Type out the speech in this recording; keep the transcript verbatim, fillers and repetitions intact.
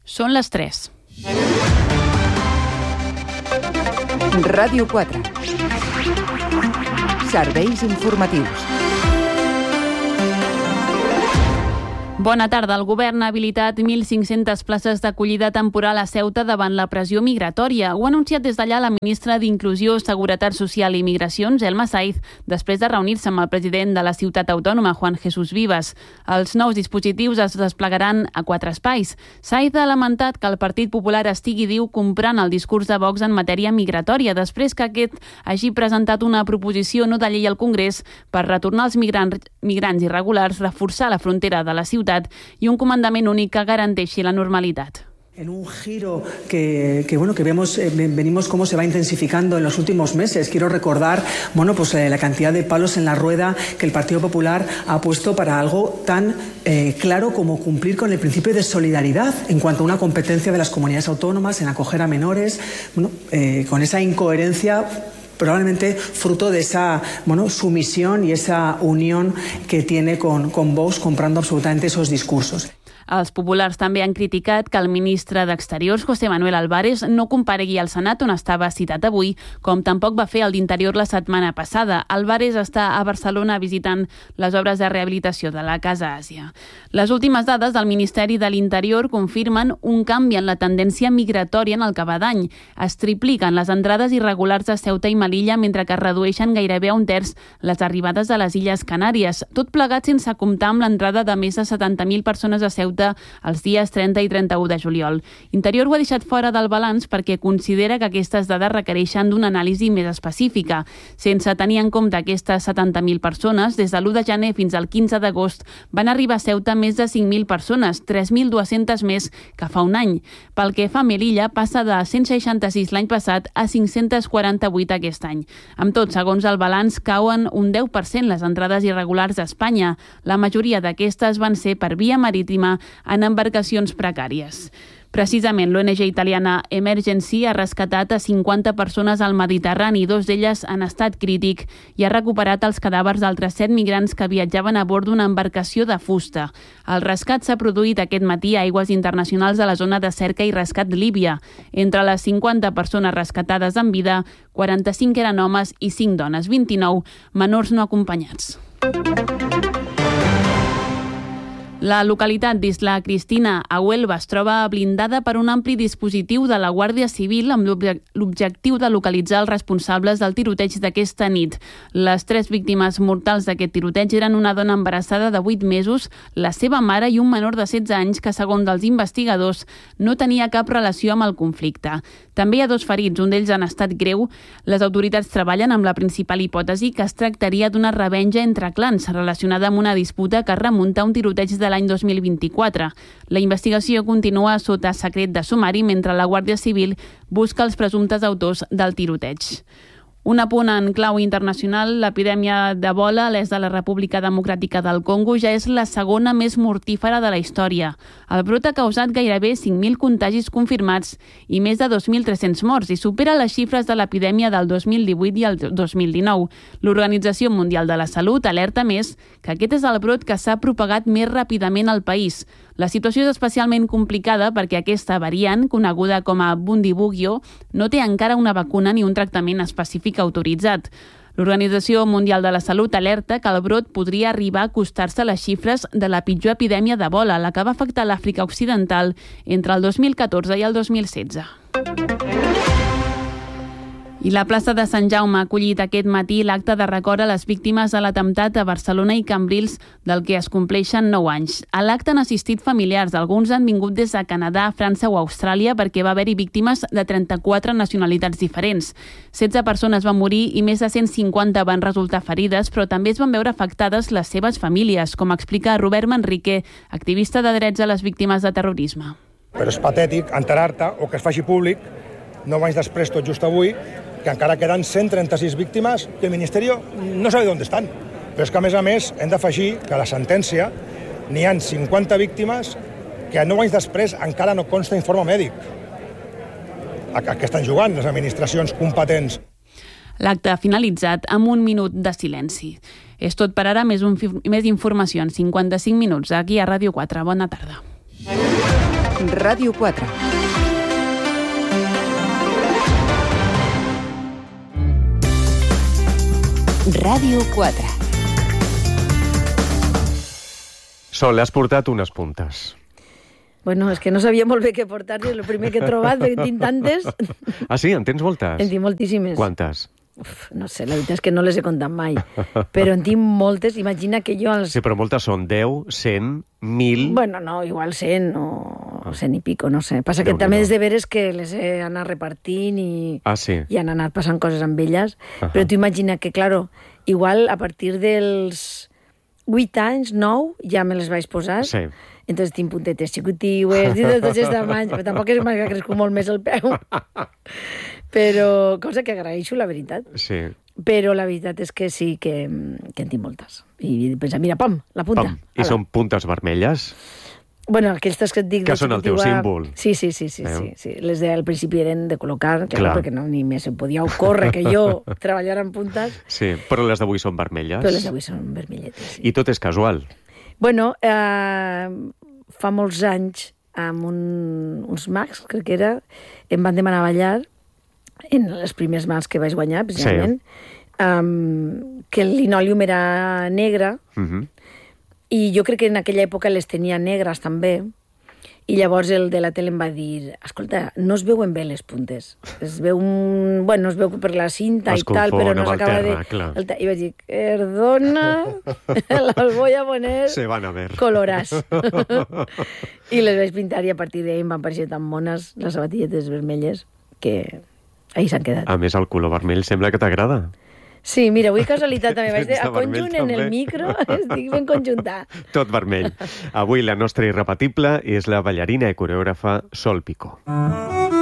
Són les tres. Ràdio quatre. Serveis informatius. Bona tarda. El govern ha habilitat mil cinc-centes places d'acollida temporal a Ceuta davant la pressió migratòria. Ho ha anunciat des d'allà la ministra d'Inclusió, Seguretat Social i Migracions, Elma Saiz, després de reunir-se amb el president de la ciutat autònoma, Juan Jesús Vivas. Els nous dispositius es desplegaran a quatre espais. Saiz ha lamentat que el Partit Popular estigui, diu, comprant el discurs de Vox en matèria migratòria, després que aquest hagi presentat una proposició no de llei al Congrés per retornar els migrants, migrants irregulars, reforçar la frontera de la ciutat y un comandament únic que garanteixi la normalitat. En un giro que, que, bueno, que vemos, eh, venimos cómo se va intensificando en los últimos meses. Quiero recordar bueno, pues, eh, la cantidad de palos en la rueda que el Partido Popular ha puesto para algo tan eh, claro como cumplir con el principio de solidaridad en cuanto a una competencia de las comunidades autónomas en acoger a menores, bueno, eh, con esa incoherencia probablemente fruto de esa bueno, sumisión y esa unión que tiene con, con Vox comprando absolutamente esos discursos. Els populars també han criticat que el ministre d'Exteriors, José Manuel Álvarez, no comparegui al Senat on estava citat avui, com tampoc va fer el d'Interior la setmana passada. Álvarez està a Barcelona visitant les obres de rehabilitació de la Casa Àsia. Les últimes dades del Ministeri de l'Interior confirmen un canvi en la tendència migratòria en el que va d'any. Es tripliquen les entrades irregulars a Ceuta i Melilla, mentre que es redueixen gairebé a un terç les arribades a les Illes Canàries. Tot plegat sense comptar amb l'entrada de més de setanta mil persones a Ceuta els dies trenta i trenta-u de juliol. Interior ho ha deixat fora del balanç perquè considera que aquestes dades requereixen d'una anàlisi més específica. Sense tenir en compte aquestes setanta mil persones, des de l'u de gener fins al quinze d'agost van arribar a Ceuta més de cinc mil persones, tres mil dues-centes més que fa un any. Pel que fa a Melilla, passa de cent seixanta-sis l'any passat a cinc-cents quaranta-vuit aquest any. Amb tot, segons el balanç, cauen un deu per cent les entrades irregulars a Espanya. La majoria d'aquestes van ser per via marítima en embarcacions precàries. Precisament, l'O N G italiana Emergency ha rescatat a cinquanta persones al Mediterrani, dos d'elles en estat crític, i ha recuperat els cadàvers d'altres set migrants que viatjaven a bord d'una embarcació de fusta. El rescat s'ha produït aquest matí a aigües internacionals de la zona de cerca i rescat Líbia. Entre les cinquanta persones rescatades en vida, quaranta-cinc eren homes i cinc dones, vint-i-nou menors no acompanyats. La localitat d'Isla Cristina, a Huelva, es troba blindada per un ampli dispositiu de la Guàrdia Civil amb l'objectiu de localitzar els responsables del tiroteig d'aquesta nit. Les tres víctimes mortals d'aquest tiroteig eren una dona embarassada de vuit mesos, la seva mare i un menor de setze anys que, segons els investigadors, no tenia cap relació amb el conflicte. També hi ha dos ferits, un d'ells en estat greu. Les autoritats treballen amb la principal hipòtesi que es tractaria d'una revenja entre clans relacionada amb una disputa que remunta a un tiroteig de l'any dos mil vint-i-quatre. La investigació continua sota secret de sumari mentre la Guàrdia Civil busca els presumptes autors del tiroteig. Un apunt en clau internacional, l'epidèmia d'Ebola a l'est de la República Democràtica del Congo ja és la segona més mortífera de la història. El brot ha causat gairebé cinc mil contagis confirmats i més de dos mil tres-cents morts i supera les xifres de l'epidèmia del dos mil divuit i el dos mil dinou. L'Organització Mundial de la Salut alerta més que aquest és el brot que s'ha propagat més ràpidament al país. La situació és especialment complicada perquè aquesta variant, coneguda com a Bundibugyo, no té encara una vacuna ni un tractament específic autoritzat. L'Organització Mundial de la Salut alerta que el brot podria arribar a acostar-se a les xifres de la pitjor epidèmia d'Ebola, la que va afectar l'Àfrica Occidental entre el dos mil catorze i el dos mil setze. I la plaça de Sant Jaume ha acollit aquest matí l'acte de record a les víctimes de l'atemptat a Barcelona i Cambrils, del que es compleixen nou anys. A l'acte han assistit familiars, alguns han vingut des de Canadà, França o Austràlia perquè va haver-hi víctimes de trenta-quatre nacionalitats diferents. setze persones van morir i més de cent cinquanta van resultar ferides, però també es van veure afectades les seves famílies, com explica Robert Manrique, activista de drets a les víctimes de terrorisme. Però és patètic enterar-te o que es faci públic, nou anys després, tot just avui, que encara queden cent trenta-sis víctimes que el Ministeri no sabe on estan. Però és que, a més a més, hem d'afegir que a la sentència n'hi ha cinquanta víctimes que nou anys després encara no consta informe mèdic. A què estan jugant les administracions competents? L'acte ha finalitzat amb un minut de silenci. És tot per ara, més, un, més informació en cinquanta-cinc minuts aquí a Ràdio quatre. Bona tarda. Ràdio quatre. Ràdio quatre. Sol, has portat unes puntes. Bueno, és que no sabia molt bé què portar, és el primer que he trobat, perquè en tinc tantes. Ah, sí? En tens moltes? En tinc moltíssimes. Quantes? Uf, no sé, la veritat és que no les he comptat mai. Però en tinc moltes. Imagina que jo... Els... Sí, però moltes són deu, cent, mil... Bueno, no, igual cent o cent i pico, no sé. Passa que Déu també Déu. és de veres que les he anat repartint i, Ah, sí? i han anat passant coses amb elles. Ahà. Però tu imagina que, claro, igual a partir dels vuit anys, nou, ja me les vaig posar. Sí. Entonces tinc puntetes xicutiues i de tots els tamanys. Però tampoc és que ha crescut molt més el peu. Però, cosa que agraeixo, la veritat. Sí. Però la veritat és que sí que, que en tinc moltes. I pensa, mira, pam, la punta. Pam. I Ala. són puntes vermelles? Bueno, aquestes que et dic... Que de són el teu xicotiua- símbol. Sí, sí, sí, sí, sí, sí. Les de al principi eren de col·locar, clar, Clar. perquè no, ni més em podia ocórrer que jo treballara en puntes, Sí, però les d'avui són vermelles? però les d'avui són vermelletes. Sí. I tot és casual? Bueno, eh, fa molts anys, amb un, uns mags, crec que era, em van demanar ballar, en les primers mals que vaig guanyar, precisament, sí. um, que el linòlium era negre, Uh -huh. i jo crec que en aquella època les tenia negres també, i llavors el de la tele em va dir, escolta, no es veuen bé les puntes, es veu un... Bueno, es veu per la cinta Es i tal, confon però no amb el s'acaba de... terra, clar. El te- I vaig dir, perdona, las voy a poner Se van a ver. colorats. I les vaig pintar i a partir d'ahir em van pareixer tan mones les sabatilletes vermelles que ahí s'han quedat. A més, el color vermell sembla que t'agrada. Sí, mira, avui casualitat també vaig de, Tens de a conjunt vermell, en el també. micro, estic ben conjuntada. Tot vermell. Avui la nostra irrepetible és la ballarina i coreògrafa Sol Picó.